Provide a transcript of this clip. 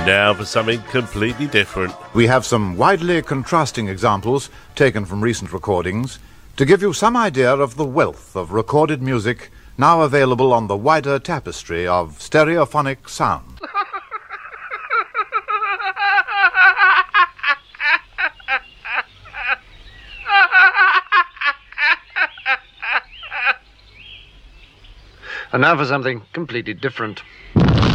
Now for something completely different. We have some widely contrasting examples taken from recent recordings to give you some idea of the wealth of recorded music now available on the wider tapestry of stereophonic sound. And now for something completely different.